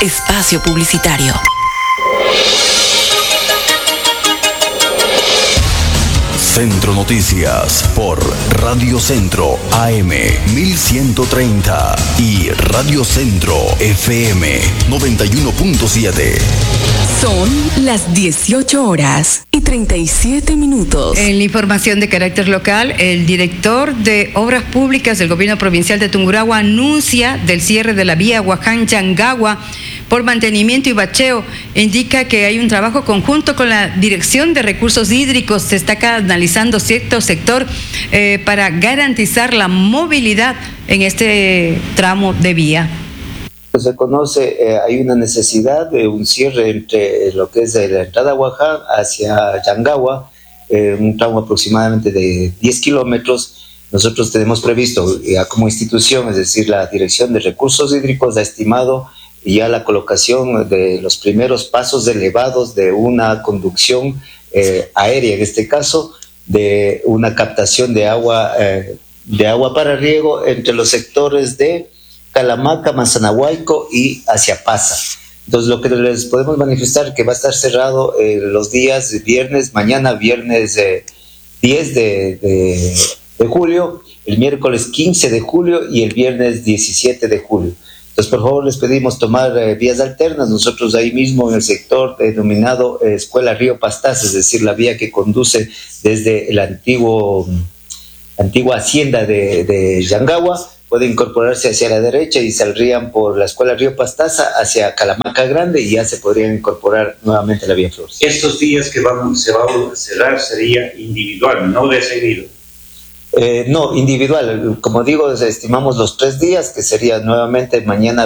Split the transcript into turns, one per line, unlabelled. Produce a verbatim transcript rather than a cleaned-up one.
Espacio publicitario.
Centro Noticias por Radio Centro A M mil ciento treinta y Radio Centro F M noventa y uno punto siete.
Son las dieciocho horas y treinta y siete minutos.
En la información de carácter local, el director de Obras Públicas del Gobierno Provincial de Tungurahua anuncia del cierre de la vía Huaján-Yangagua por mantenimiento y bacheo. Indica que hay un trabajo conjunto con la Dirección de Recursos Hídricos. Se está analizando cierto sector eh, para garantizar la movilidad en este tramo de vía.
Se conoce, eh, hay una necesidad de un cierre entre lo que es de la entrada a Huaján hacia Yangagua, eh, un tramo aproximadamente de diez kilómetros. Nosotros tenemos previsto, ya como institución, es decir, la Dirección de Recursos Hídricos ha estimado ya la colocación de los primeros pasos elevados de una conducción eh, aérea, en este caso, de una captación de agua, eh, de agua para riego entre los sectores de Calamaca, Manzanahuayco y hacia Pasa. Entonces, lo que les podemos manifestar es que va a estar cerrado eh, los días viernes, mañana viernes eh, diez de, de, de julio, el miércoles quince de julio y el viernes diecisiete de julio. Entonces, por favor, les pedimos tomar eh, vías alternas. Nosotros ahí mismo en el sector denominado eh, Escuela Río Pastaza, es decir, la vía que conduce desde el antiguo, antigua hacienda de, de Yangagua, puede incorporarse hacia la derecha y saldrían por la Escuela Río Pastaza hacia Calamaca Grande y ya se podrían incorporar nuevamente a la vía Flores.
Estos días que vamos, se va a cerrar sería individual, no de seguido.
Eh, no, individual. Como digo, estimamos los tres días, que sería nuevamente mañana